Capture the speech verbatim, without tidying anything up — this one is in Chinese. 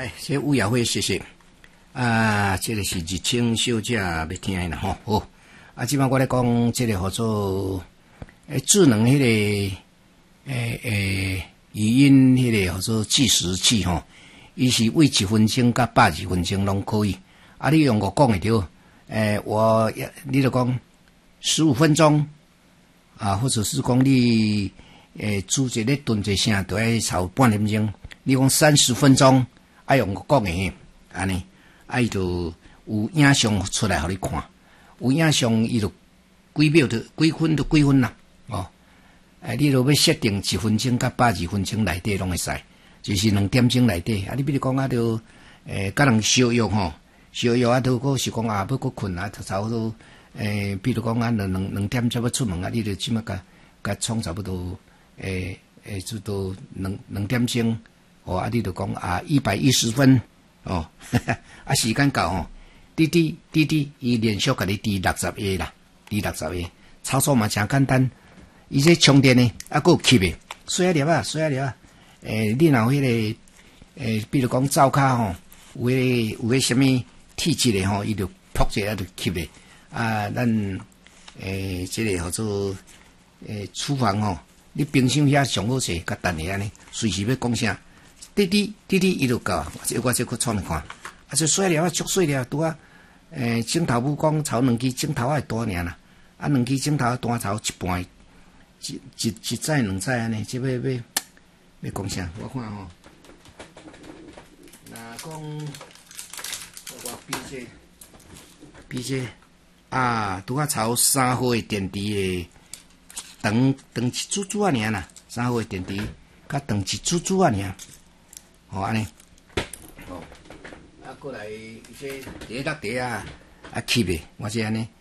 哎，这吴雅慧谢谢啊，这个是日清小姐要听的啦吼。好，啊，即摆我来讲这个叫做诶智能迄、那个诶诶语音迄个叫做计时器吼，伊是为一分钟甲百二分钟拢可以。啊，你用我讲会着，诶，我你就讲十五分钟啊，或者是讲你诶煮一个炖一声，都要炒半点钟。你讲三十分钟。爱用我讲诶，安尼，啊伊就有影像出来互你看，有影像伊就几秒就几分就几分啦，哦，诶，你若要设定一分钟甲百二分钟内底拢会使，就是两点钟内底，啊，你比如讲啊，就诶，甲人烧药吼，烧药啊，都个是讲啊，要搁困啊，差不多诶，比如讲啊，两两两点才要出门啊，你就即马甲甲创差不多诶诶，就都两两点钟。哦，啊，你就讲啊，一百一十分哦，呵呵啊，时间到吼，滴滴滴滴，伊连续甲你滴六十下啦，滴六十下，操作嘛真简单。伊这充电呢，啊，佫有吸的，水啊粒啊，水啊粒啊，诶，你若有迄、那个诶，比如讲灶骹吼，有迄有迄什么体积的吼，伊就扑一下就吸的。啊，咱诶，这个叫做诶厨房吼，你冰箱遐上好势，甲等下安尼，随时要讲啥。滴滴滴滴，伊就到，这我这去创来看，啊，这水了啊，足水了，拄啊，诶，镜头不讲炒两支镜头还大尔啦，啊，两支镜头单炒一半，一一一载两载安尼，这要要要讲啥？我看吼，若讲我比这比这啊，拄啊炒三号的电池的长长一珠珠啊尔啦，三号的电池甲长一珠珠啊尔。哦，安尼，哦，啊，过来一些第一搭底啊，啊吸的，我是安尼，